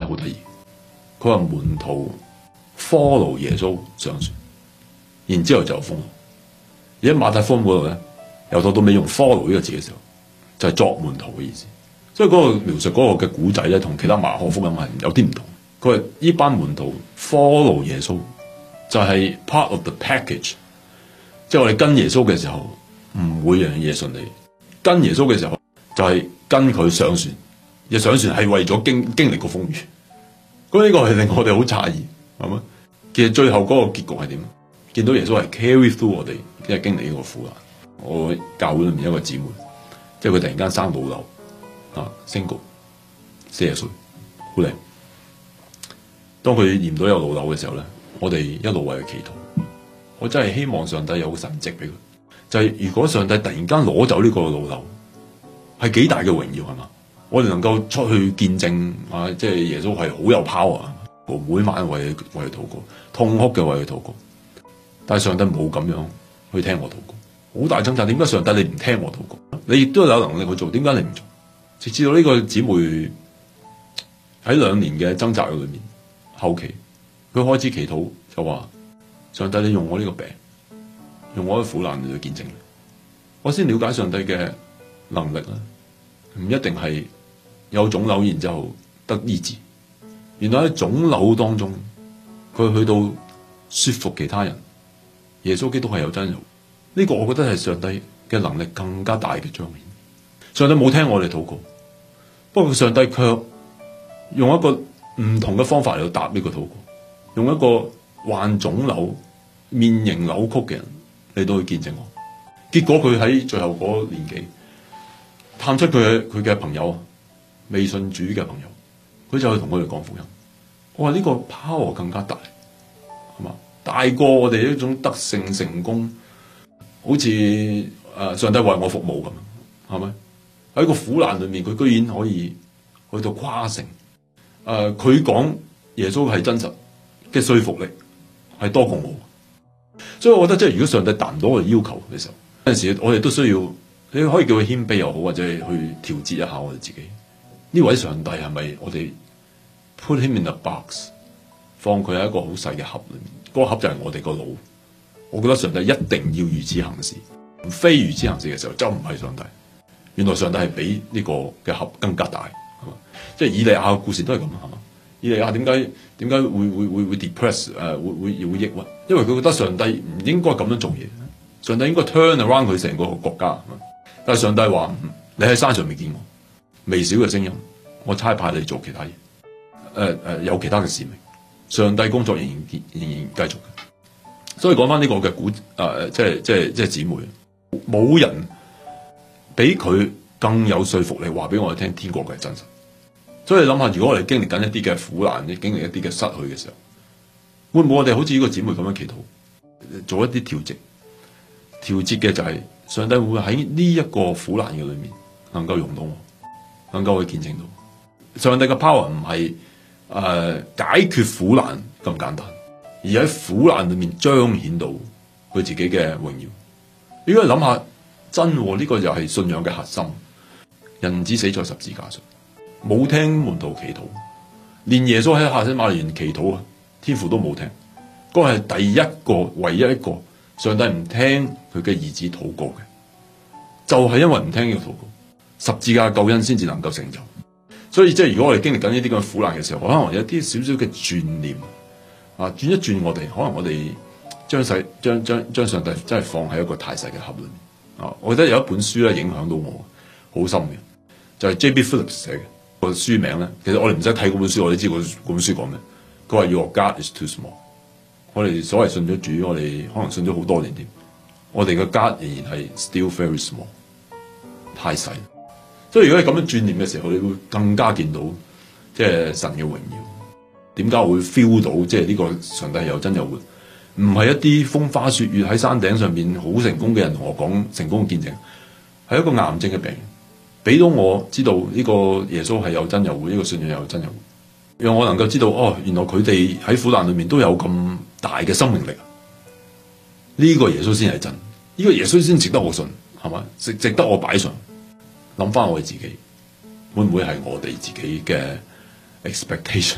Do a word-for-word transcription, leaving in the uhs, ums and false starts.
好得意，佢話門徒 follow 耶穌上船，然之後就封路。而喺馬太福音嗰度咧，由頭到尾用 follow 呢個字嘅時候，就係、是、作門徒嘅意思。所以嗰個描述嗰個嘅古仔咧，同其他馬可福音係有啲唔同。佢話呢班門徒 follow 耶穌，就係 part of the package。即係我哋跟耶穌嘅時候，唔會樣嘢順利。跟耶穌嘅時候，就係、是、跟佢上船。而上船係為咗經經歷個風雨。咁呢個係令我哋好詫異，係咪？其實最後嗰個結局係點？見到耶穌係 carry through 我哋，即係經歷呢個苦難。我教會裏面一個姊妹，即係佢突然間生老瘤，啊，single，四十歲，好靚。當佢驗到有老瘤嘅時候咧，我哋一路為佢祈禱。我真係希望上帝有個神蹟俾佢，就係、是、如果上帝突然間攞走呢個老瘤，係幾大嘅榮耀係嘛？我哋能夠出去見證啊，即係耶穌係好有 power，我每晚為佢為佢禱告，痛哭嘅為佢禱告。但係上帝冇咁樣去聽我禱告，好大掙扎。點解上帝你唔聽我禱告？你亦都有能力去做，點解你唔做？直至到呢個姊妹喺兩年嘅掙扎裏面，後期佢開始祈禱，就話：上帝你用我呢個病，用我嘅苦難嚟去見證你，我先了解上帝嘅能力啦。唔一定係有腫瘤然之後得醫治，原來喺腫瘤當中，佢去到說服其他人，耶穌基督係有真有。呢個我覺得係上帝嘅能力更加大嘅彰顯。上帝冇聽我哋禱告，不過上帝卻用一個唔同嘅方法嚟到答呢個禱告，用一個患腫瘤、面型扭曲嘅人嚟到去見證我。結果佢喺最後嗰年紀探出佢嘅佢嘅朋友，未信主嘅朋友，佢就去同佢哋講福音。我話呢個 power 更加大，係嘛？大過我哋一種得勝成功，好似誒、呃、上帝為我服務咁，係咪？喺個苦難裏面，佢居然可以去到誇勝。誒、呃，佢講耶穌係真實嘅說服力係多過我。所以我覺得，即係如果上帝達唔到我哋要求嘅時候，有陣時我哋都需要。你可以叫佢謙卑又好，或者去調節一下我哋自己。呢位上帝係咪我哋 put him in a box， 放佢喺一個好細嘅盒裏面？嗰、那個盒就係我哋個腦。我覺得上帝一定要如此行事，非如此行事嘅時候就唔係上帝。原來上帝係比呢個嘅盒更加大，係嘛？即係以利亞嘅故事都係咁，係嘛？以利亞點解點解會會會會 depress 誒、呃、會會會抑鬱？因為佢覺得上帝唔應該咁樣做嘢，上帝應該 turn around 佢成個國家。但係上帝話：你喺山上未見我，微小嘅聲音，我差派你做其他嘢。誒、呃、誒、呃，有其他嘅使命。上帝工作仍然仍然繼續嘅。所以講翻呢個嘅古誒、呃，即係即係即係姊妹，冇人比佢更有說服力，話俾我哋聽天國嘅係真實。所以你諗下，如果我哋經歷緊一啲嘅苦難，經歷一啲嘅失去嘅時候，會唔會我哋好似呢個姊妹咁樣祈禱，做一啲調節？調節嘅就係、是。上帝會喺呢一個苦難嘅裏面，能夠用到我，能夠去見證到上帝嘅 power 唔係誒解決苦難咁簡單，而喺苦難裏面彰顯到佢自己嘅榮耀。如果你諗下，真呢、這個就係信仰嘅核心。人子死在十字架上，冇聽門徒祈禱，連耶穌喺客西馬尼園祈禱啊，天父都冇聽。嗰、那個係第一個，唯一一個。上帝唔聽佢嘅兒子禱告嘅，就係、是、因為唔聽呢個禱告，十字架救恩先至能夠成就。所以即係如果我哋經歷緊呢啲咁嘅苦難嘅時候，可能有啲少少嘅轉念啊，轉一轉我哋，可能我哋將細將將將上帝真係放喺一個太細嘅盒裏面啊。我覺得有一本書咧影響到我好深嘅，就係、是、J B Phillips 寫嘅個書名咧。其實我哋唔使睇嗰本書，我哋知嗰本書講咩。佢話 Your God is too small。我哋所謂信咗主，我哋可能信咗好多年添，我哋嘅家仍然係 still very small， 太細。所以如果你咁樣轉念嘅時候，你會更加見到即係神嘅榮耀。點解我會 feel 到即係呢個上帝有真有活？唔係一啲風花雪月喺山頂上邊好成功嘅人同我講成功嘅見證，係一個癌症嘅病人，俾到我知道呢個耶穌係有真有活，呢個信仰有真有活。讓我能夠知道，哦，原來佢哋喺苦難裏面都有咁大嘅生命力。呢個耶穌先係真，呢個耶穌先值得我信，係嘛？值值得我擺上。諗翻我哋自己，會唔會係我哋自己嘅 expectation？